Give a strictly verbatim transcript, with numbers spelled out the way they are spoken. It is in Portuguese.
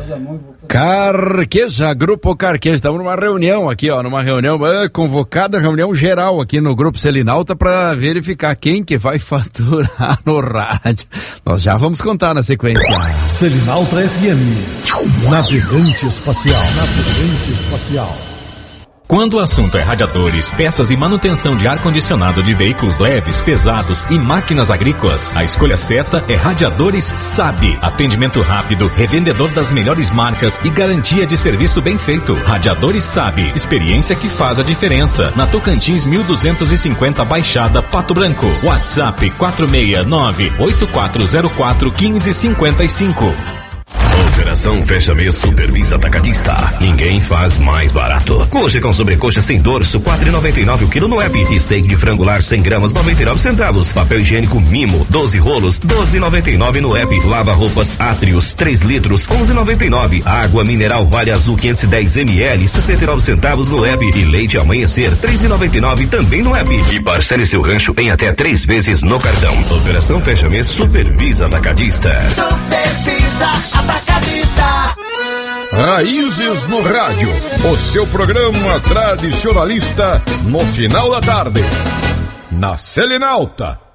Carqueja, Grupo Carqueja, estamos numa reunião aqui, ó, numa reunião, é, convocada reunião geral aqui no Grupo Selinalta para verificar quem que vai faturar no rádio. Nós já vamos contar na sequência. Selinalta F M, navegante espacial, navegante espacial. Quando o assunto é radiadores, peças e manutenção de ar-condicionado de veículos leves, pesados e máquinas agrícolas, a escolha certa é Radiadores Sabe. Atendimento rápido, revendedor das melhores marcas e garantia de serviço bem feito. Radiadores Sabe. Experiência que faz a diferença. Na Tocantins mil duzentos e cinquenta Baixada, Pato Branco. WhatsApp quatro seis nove, oito quatro zero quatro, um cinco cinco cinco. Operação Fecha Mês Supervisa Atacadista. Ninguém faz mais barato. Coxa com sobrecoxa sem dorso, quatro reais e noventa e nove o quilo no app. Steak de frango lar cem gramas, noventa e nove centavos. Papel higiênico Mimo, doze rolos, doze reais e noventa e nove no app. Lava roupas Atrios, três litros, onze reais e noventa e nove. Água mineral Vale Azul quinhentos e dez mililitros, sessenta e nove centavos no app. E leite Amanhecer, três reais e noventa e nove também no app. E parcele seu rancho em até três vezes no cartão. Operação Fecha Mês Supervisa Atacadista. Supervisa Atacadista. Raízes no Rádio, o seu programa tradicionalista no final da tarde, na Selinalta.